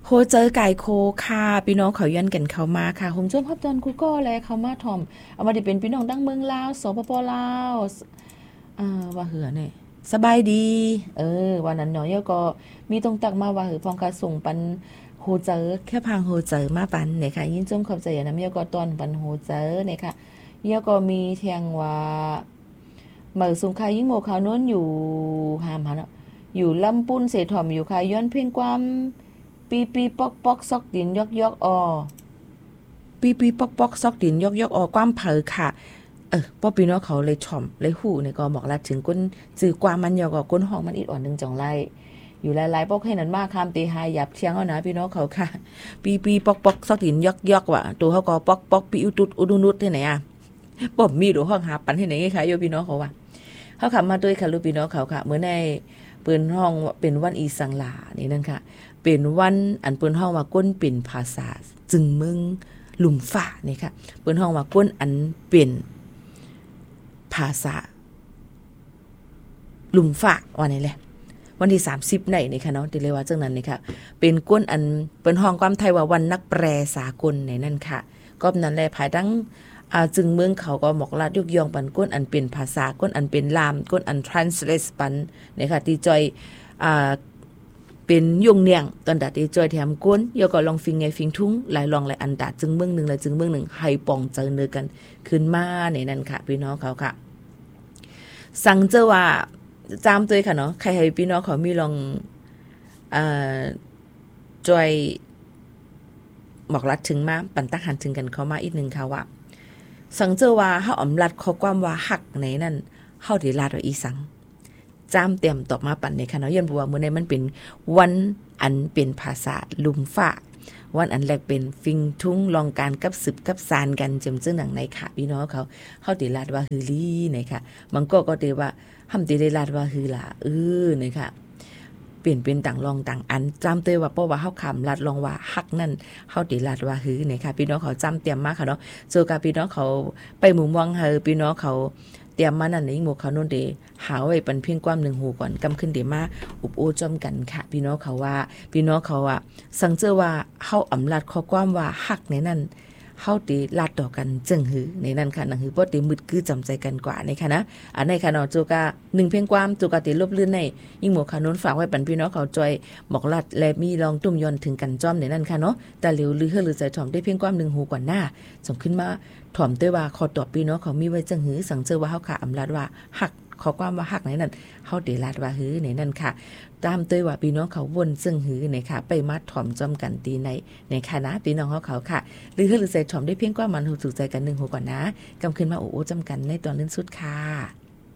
โหเจอไก่โคค่ะพี่น้องเขายันกันเข้ามาค่ะผมจ้มพับจอนกูก็แลเขามาถ่อมเอามาดิเป็นพี่น้องดั้งเมืองลาวสปปลาวว่าเหือเนี่ยสบายดีวันนั้นเนาะยก็มีตรงตักมาว่าหือพองกาส่งปันโฮเจอแค่พังโฮเจอมาปันเนี่ยค่ะยินจมขอบใจนะมีก็ตอนปันโฮเจอเนี่ยค่ะยก็มีเทียงว่าเหมือสุงคายยิ่งโมขาวน้นอยู่หามหันอยู่ลำปุ้นเสถ่อมอยู่ค่ะย้อนเพียงความปีปอกปอกซอกดินยอกปีปอกปอกซอกดินยอกความเผอค่ะป้อปีน้องเขาเลยถ่อมเลยหูในก็บอกลัดถึงก้นจื้อความมันยอกก็ก้นห้องมันอิดอ่อนนึงจ่องไล่อยู่หลายๆปอกให้นั้นมากคำตีหายหยับเชียงเอานะพี่น้องเขาค่ะปีปอกซอกดินยอกว่ะตัวเขาก็ปอกปีอุตุอุดุนุดที่ไหนบ่มีดูห้องหาปันที่ไหนค่ะโยพี่น้องเขาว่าเขาขับมาด้วยค่ะลูกพี่น้องเขาค่ะเหมือนในเปิ้นห้องเป็นวันอีสังหลานี่นั่นค่ะเป็นวันอันเปิ้นห้องว่าก้นเป็นภาษาจึงมึงหลุมฝ่านี่ค่ะเปิ้นห้องว่าก้นอันเป็นภาษาหลุมฝ่าวันนี้แหละวันที่30นี่ค่ะเนาะที่เรียกว่าจังนั้นนี่ค่ะเป็นก้นอันเปิ้นห้องความไทยว่าวันนักแปลสากลในนั่นค่ะก็นั้นแหละภายดังจึงเมืองเขาก็หมอกลาดยกยองปันก้นอันเป็นภาษาก้นอันเป็นลามก้นอัน translate ปันเนี่ยค่ะที่จอยเป็นยงเนียงตอนดัดที่จอยแถมก้นยก็ลองฟิงไงฟิงทุ่งหลายลองหลายอันดัดจึงเมืองนึงและจึงเมืองนึงให้ปองเจอเนกันขึ้นมาในนั้นค่ะพี่น้องเขาค่ะสั่งเจอว่าจามตัวค่ะเนาะใครให้พี่น้องเขามีลองจอยบอกรัดถึงมาปันตักหันถึงกันเข้ามาอีกนึงค่ะว่าสังเจอว่าเฮาอำลัดข้อความว่าฮักในนั้นเฮาได้ลาดว่าอีสังจามเต็มตอบมาปั่นในค่ะเนาะย้อนว่ามื้อนี้มันเป็นวันอันเป็นภาษาลุมฟ้าวันอันแรกเป็นฟิงทุ่งลองการกับสืบกับสารกันจึงหนังในค่ะพี่น้องเขาเฮาได้ลาดว่าฮือลี่ในค่ะมันก็ได้ว่าหำได้ลาดว่าฮือล่ะในค่ะเปลี่ยนเป็นต่างลองต่างอันจำเตยว่าเพราะว่าเฮาคำลัดลองว่าฮักนั่นเฮาได้ลาดว่าฮือเนี่ยค่ะพี่น้องเขาจำเตรียมมาค่ะเนาะโซกาพี่น้องเขาไปหมู่มองเฮาพี่น้องเขาเตรียมมานั่นนี่หมู่เขาโน่นเดหาไว้ปันเพียงความ1หูก่อนกำขึ้นเดมาอุบโอจอมกันค่ะพี่น้องเขาว่าพี่น้องเขาสังเจอว่าเฮาอำลัดข้อความว่าฮักในนั้นเฮาติลาดต่อกันจึงหือในนั้นค่ะหนังหือบ่ติมึดคือจำใจกันกว่าในค่ะนะอันในค่ะเนาะโจกา1เพียงความโจกาติลบลื่นในยิ่งหมู่เขาโน้นฝากไว้ปันพี่น้องเขาจอยบอกลัดและมีลองตุ้มยอนถึงกันจ้อมในนั้นค่ะเนาะแต่เหลียวลือหรือใจถ่อมได้เพียงความ1หูกว่าหน้าส่งขึ้นมาถ่อมด้วยว่าขอตอบพี่น้องเขามีไว้จึงหือสังเจอว่าเฮาค่ะอำลัดว่าฮักขอความว่าฮักในนั้นเฮาได้ลาดว่าหือในนั้นค่ะตามด้วยว่าพี่น้องเขาวนซึ่งหือในค่ะไปมาถ่อมจ้อมกันตีในค่ะนะพี่น้องเขาค่ะหรือใส่ถ่อมได้เพียงกว่ามันหูสุขใจกัน1หูก่อนนะกำขึ้นมาโอ้จำกันในตอนเล่นสุดค่ะ